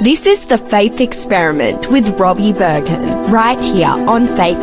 This is The Faith Experiment with Robbie Bergen, right here on Faith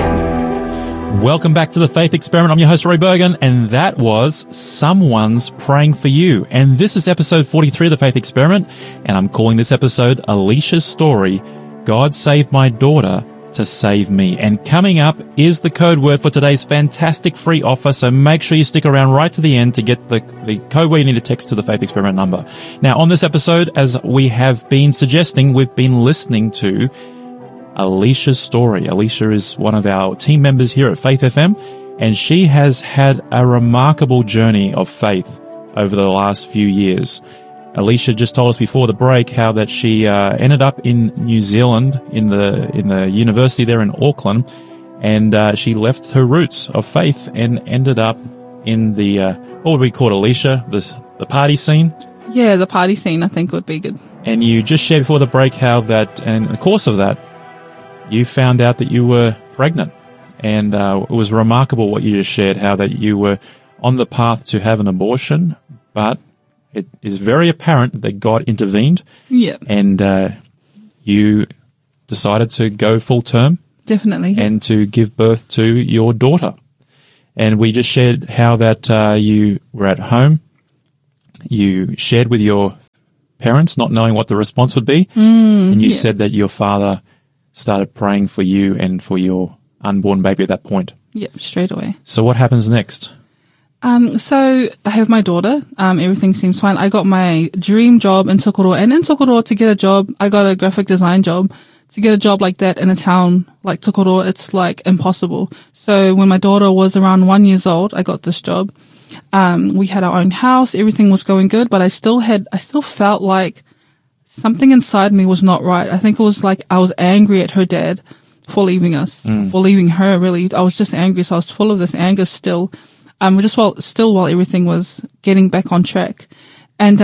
FM. Welcome back to The Faith Experiment. I'm your host, Robbie Bergen, and that was Someone's Praying for You. And this is episode 43 of The Faith Experiment, and I'm calling this episode Alicia's Story, God Saved My Daughter to Save Me. And coming up is the code word for today's fantastic free offer, so make sure you stick around right to the end to get the code word you need to text to the Faith Experiment number. Now, on this episode, as we have been suggesting, we've been listening to Alicia's story. Alicia is one of our team members here at Faith FM, and she has had a remarkable journey of faith over the last few years. Alicia just told us before the break how that she ended up in New Zealand in the university there in Auckland, and she left her roots of faith and ended up in the what would we call it, Alicia? The party scene? Yeah, the party scene I think would be good. And you just shared before the break how that, and in the course of that, you found out that you were pregnant, and it was remarkable what you just shared, how that you were on the path to have an abortion, but it is very apparent that God intervened. Yeah. And you decided to go full term. Definitely. Yeah. And to give birth to your daughter. And we just shared how that you were at home. You shared with your parents, not knowing what the response would be. And you said that your father started praying for you and for your unborn baby at that point. Yep, straight away. So what happens next? So I have my daughter. Everything seems fine. I got my dream job in Tokoroa, and in Tokoroa to get a job, I got a graphic design job. To get a job like that in a town like Tokoroa, it's like impossible. So when my daughter was around 1 year old, I got this job. We had our own house. Everything was going good, but I still felt like something inside me was not right. I think it was like I was angry at her dad for leaving us, for leaving her really. I was just angry. So I was full of this anger still. While everything was getting back on track. And,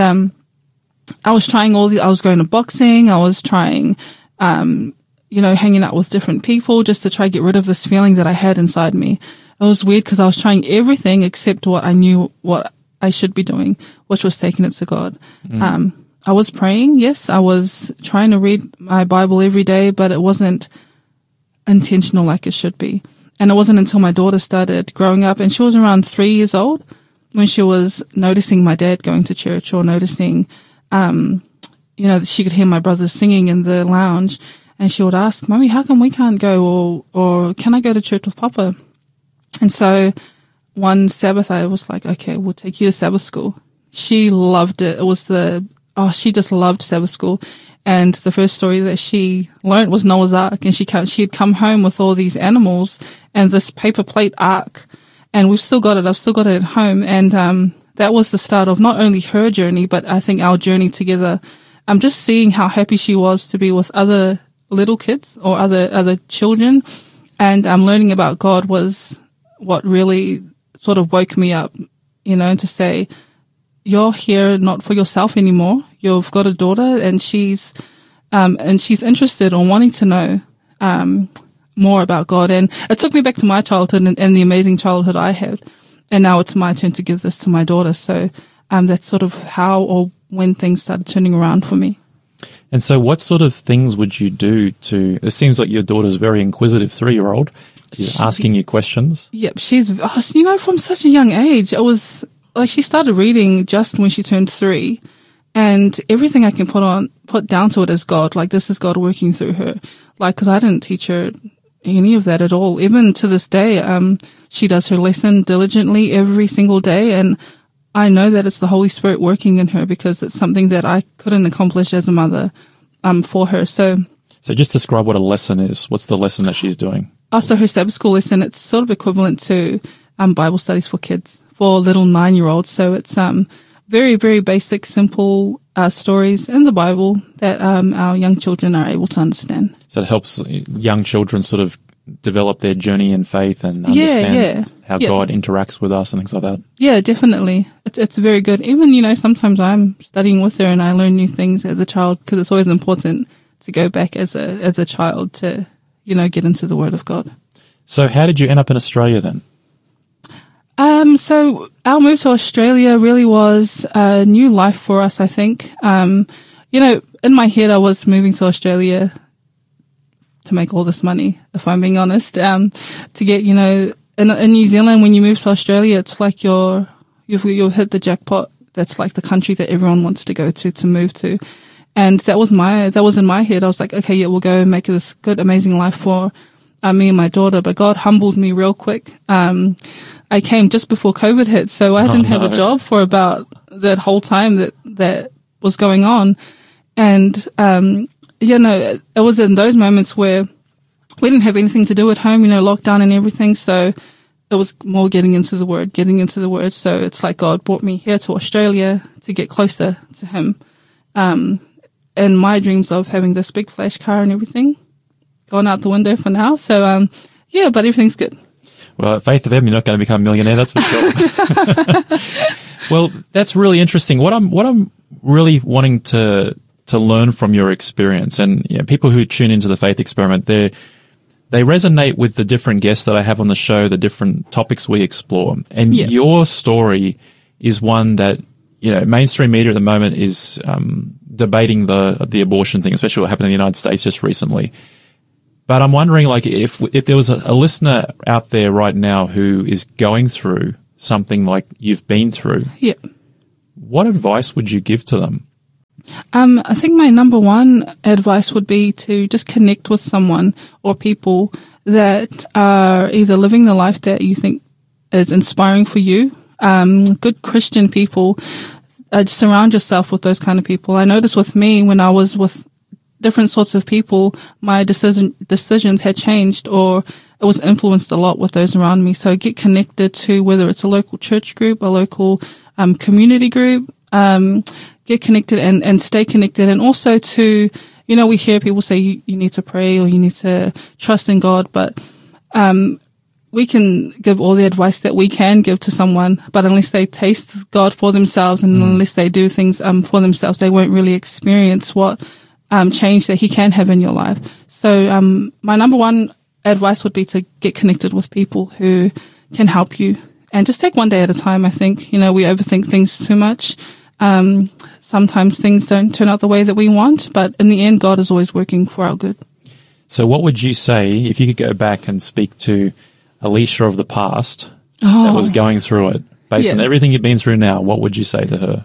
I was trying I was going to boxing. I was trying, hanging out with different people just to try to get rid of this feeling that I had inside me. It was weird because I was trying everything except what I knew what I should be doing, which was taking it to God. I was praying. Yes, I was trying to read my Bible every day, but it wasn't intentional like it should be. And it wasn't until my daughter started growing up, and she was around 3 years old, when she was noticing my dad going to church, or noticing, she could hear my brothers singing in the lounge, and she would ask, "Mommy, how come we can't go, or can I go to church with Papa?" And so one Sabbath I was like, "Okay, we'll take you to Sabbath school." She loved it. She just loved Sabbath school. And the first story that she learned was Noah's Ark, and she had come home with all these animals and this paper plate ark, and we've still got it. I've still got it at home. And, that was the start of not only her journey, but I think our journey together. I'm just seeing how happy she was to be with other little kids or other children. And I'm learning about God was what really sort of woke me up, to say, you're here not for yourself anymore. You've got a daughter, and she's interested or wanting to know, more about God. And it took me back to my childhood and the amazing childhood I had. And now it's my turn to give this to my daughter. So, that's sort of how or when things started turning around for me. And so what sort of things would you do it seems like your daughter's a very inquisitive 3-year-old. She's asking you questions. Yep. She's, from such a young age, it was like she started reading just when she turned 3, and everything I can put down to it as God. Like, this is God working through her. Like, cause I didn't teach her any of that at all. Even to this day, she does her lesson diligently every single day. And I know that it's the Holy Spirit working in her, because it's something that I couldn't accomplish as a mother, for her. So just describe what a lesson is. What's the lesson that she's doing? Also, her Sabbath school lesson, it's sort of equivalent to, Bible studies for kids, for little 9-year-olds. So it's, very, very basic, simple, stories in the Bible that, our young children are able to understand. So it helps young children sort of develop their journey in faith and understand how God interacts with us and things like that. Yeah, definitely. It's very good. Even, sometimes I'm studying with her and I learn new things as a child, because it's always important to go back as a child to, get into the Word of God. So how did you end up in Australia then? So our move to Australia really was a new life for us, I think. in my head, I was moving to Australia to make all this money, if I'm being honest, to get, in New Zealand, when you move to Australia, it's like you've hit the jackpot. That's like the country that everyone wants to go to move to. And that was in my head. I was like, okay, yeah, we'll go and make this good, amazing life for me and my daughter. But God humbled me real quick. I came just before COVID hit, so I didn't have a job for about that whole time that was going on. And, it was in those moments where we didn't have anything to do at home, lockdown and everything. So it was more getting into the word. So it's like God brought me here to Australia to get closer to him. And my dreams of having this big flash car and everything gone out the window for now. So, but everything's good. Well, at Faith FM, you're not going to become a millionaire, that's for sure. Well, that's really interesting. What I'm really wanting to learn from your experience, and people who tune into the Faith Experiment, they resonate with the different guests that I have on the show, the different topics we explore. And your story is one that, mainstream media at the moment is debating the abortion thing, especially what happened in the United States just recently. But I'm wondering, if there was a listener out there right now who is going through something like you've been through, what advice would you give to them? I think my number one advice would be to just connect with someone or people that are either living the life that you think is inspiring for you. Good Christian people. Just surround yourself with those kind of people. I noticed with me, when I was with different sorts of people, my decisions had changed, or it was influenced a lot with those around me. So get connected to, whether it's a local church group, a local community group, get connected and stay connected. And also to, we hear people say you need to pray or you need to trust in God, but we can give all the advice that we can give to someone, but unless they taste God for themselves and unless they do things for themselves, they won't really experience what change that he can have in your life. So my number one advice would be to get connected with people who can help you, and just take one day at a time. I think, we overthink things too much. Sometimes things don't turn out the way that we want, but in the end, God is always working for our good. So what would you say if you could go back and speak to Alicia of the past that was going through it, based on everything you've been through now? What would you say to her?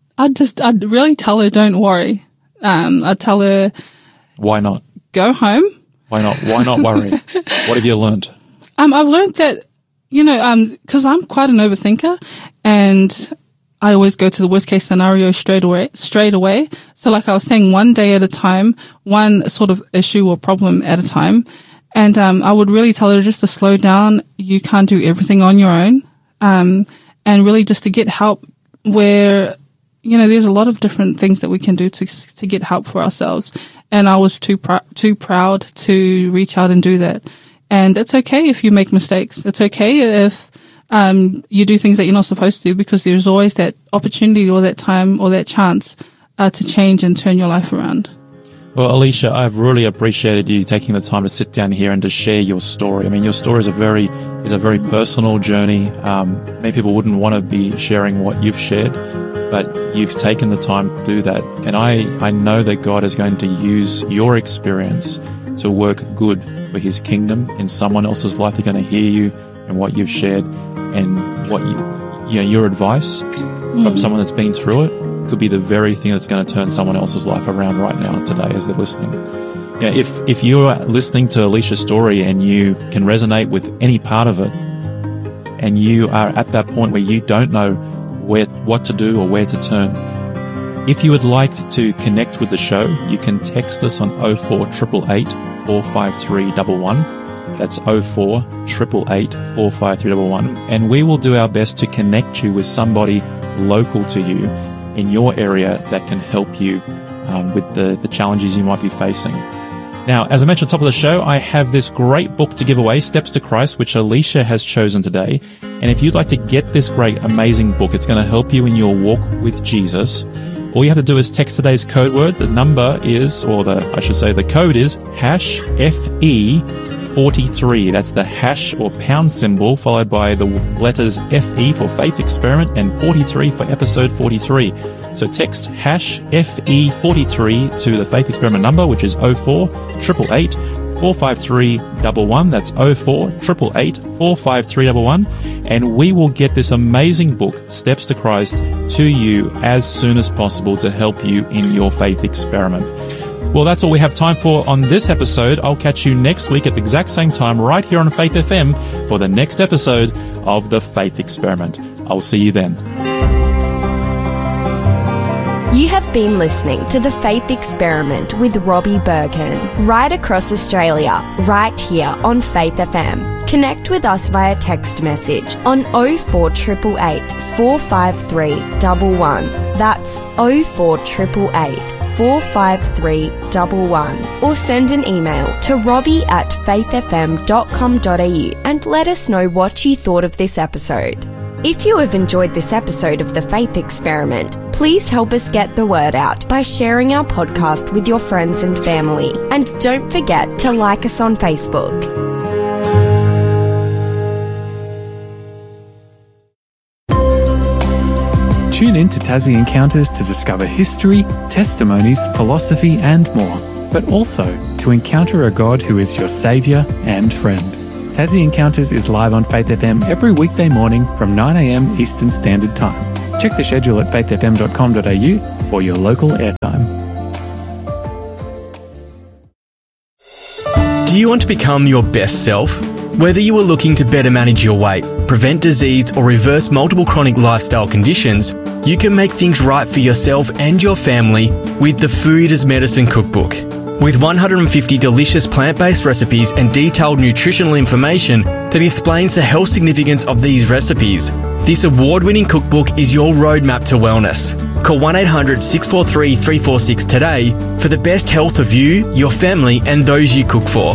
I'd really tell her, don't worry. I'd tell her, why not? Go home. Why not worry? What have you learned? I've learned that, cause I'm quite an overthinker, and I always go to the worst case scenario straight away. So like I was saying, one day at a time, one sort of issue or problem at a time. And, I would really tell her just to slow down. You can't do everything on your own. And really just to get help where, there's a lot of different things that we can do to get help for ourselves. And I was too proud to reach out and do that. And it's okay if you make mistakes. It's okay if, you do things that you're not supposed to do, because there's always that opportunity or that time or that chance, to change and turn your life around. Well, Alicia, I've really appreciated you taking the time to sit down here and to share your story. I mean, your story is a very personal journey. Many people wouldn't want to be sharing what you've shared, but you've taken the time to do that. And I know that God is going to use your experience to work good for his kingdom in someone else's life. They're going to hear you and what you've shared, and what your advice from someone that's been through it could be the very thing that's going to turn someone else's life around right now today as they're listening. If you're listening to Alicia's story and you can resonate with any part of it, and you are at that point where you don't know what to do or where to turn, if you would like to connect with the show, you can text us on 0488 453 111. That's 0488 453 111. And we will do our best to connect you with somebody local to you in your area that can help you with the challenges you might be facing. Now, as I mentioned at the top of the show, I have this great book to give away, Steps to Christ, which Alicia has chosen today. And if you'd like to get this great, amazing book, it's going to help you in your walk with Jesus. All you have to do is text today's code word. The number is, the code is #FE43. That's the hash or pound symbol followed by the letters FE for Faith Experiment and 43 for episode 43. So text hash FE43 to the Faith Experiment number, which is 04 888 453 11. That's 04 888 453 11. And we will get this amazing book, Steps to Christ, to you as soon as possible to help you in your faith experiment. Well, that's all we have time for on this episode. I'll catch you next week at the exact same time right here on Faith FM for the next episode of The Faith Experiment. I'll see you then. You have been listening to The Faith Experiment with Robbie Bergen, right across Australia, right here on Faith FM. Connect with us via text message on 04888 453 11. That's 04888 453 11. Or send an email to robbie@faithfm.com.au and let us know what you thought of this episode. If you have enjoyed this episode of The Faith Experiment, please help us get the word out by sharing our podcast with your friends and family. And don't forget to like us on Facebook. Tune in to Tassie Encounters to discover history, testimonies, philosophy and more, but also to encounter a God who is your saviour and friend. Tassie Encounters is live on Faith FM every weekday morning from 9 a.m. Eastern Standard Time. Check the schedule at faithfm.com.au for your local airtime. Do you want to become your best self? Whether you are looking to better manage your weight, prevent disease or reverse multiple chronic lifestyle conditions, you can make things right for yourself and your family with the Food is Medicine Cookbook. With 150 delicious plant-based recipes and detailed nutritional information that explains the health significance of these recipes, this award-winning cookbook is your roadmap to wellness. Call 1-800-643-346 today for the best health of you, your family and those you cook for.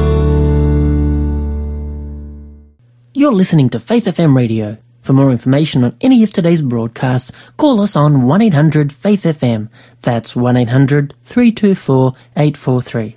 You're listening to Faith FM Radio. For more information on any of today's broadcasts, call us on 1-800-FAITH-FM. That's 1-800-324-843.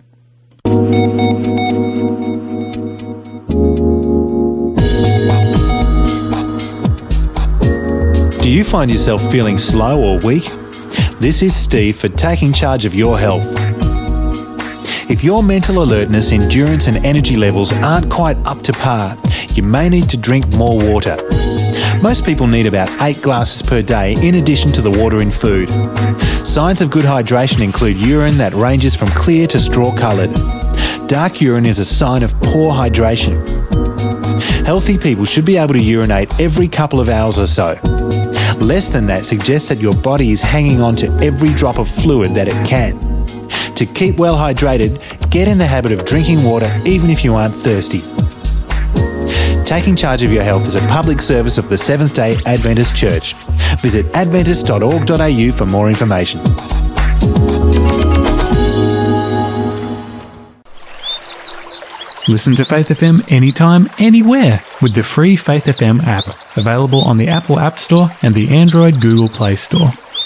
Do you find yourself feeling slow or weak? This is Steve for Taking Charge of Your Health. If your mental alertness, endurance and energy levels aren't quite up to par, you may need to drink more water. Most people need about 8 glasses per day in addition to the water in food. Signs of good hydration include urine that ranges from clear to straw-coloured. Dark urine is a sign of poor hydration. Healthy people should be able to urinate every couple of hours or so. Less than that suggests that your body is hanging on to every drop of fluid that it can. To keep well hydrated, get in the habit of drinking water even if you aren't thirsty. Taking Charge of Your Health is a public service of the Seventh-day Adventist Church. Visit adventist.org.au for more information. Listen to Faith FM anytime, anywhere with the free Faith FM app, available on the Apple App Store and the Android Google Play Store.